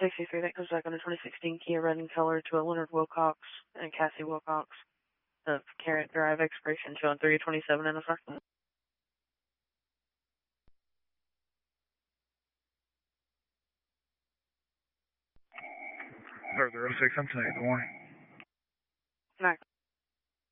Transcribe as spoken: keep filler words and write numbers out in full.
sixty-three, that comes back on a twenty sixteen Kia red in color to a Leonard Wilcox and Cassie Wilcox of Carrot Drive, expiration showing three twenty-seven in effect. Further oh six, I'm taking the warning. Max.